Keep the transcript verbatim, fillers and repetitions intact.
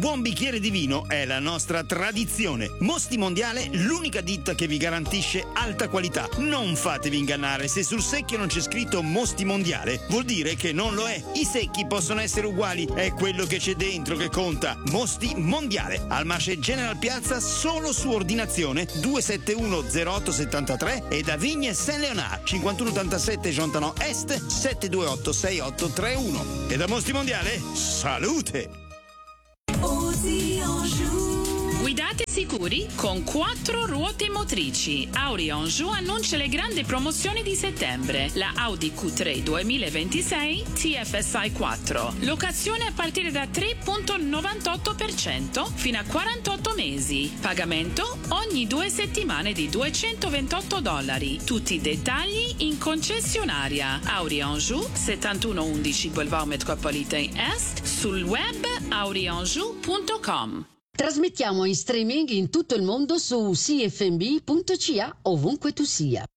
buon bicchiere di vino è la nostra tradizione. Mosti Mondiale, l'unica ditta che vi garantisce alta qualità. Non fatevi ingannare, se sul secchio non c'è scritto Mosti Mondiale, vuol dire che non lo è. I secchi possono essere uguali, è quello che c'è dentro che conta. Mosti Mondiale, al Marché General Piazza, solo su ordinazione due sette uno zero otto sette tre e da Vigne Saint-Léonard cinquantuno ottantasette Jontanò Est sette due otto sei otto tre uno. E da Mosti Mondiale, salute! Guidate sicuri con quattro ruote motrici. Audi Anjou annuncia le grandi promozioni di settembre. La Audi Q tre duemilaventisei T F S I quattro. Locazione a partire da tre virgola novantotto per cento fino a quarantotto mesi. Pagamento ogni due settimane di duecentoventotto dollari. Tutti i dettagli in concessionaria. Audi Anjou settantuno undici Boulevard Metropolitain Est, sul web audi anjou punto com. Trasmettiamo in streaming in tutto il mondo su c f m b punto c a ovunque tu sia.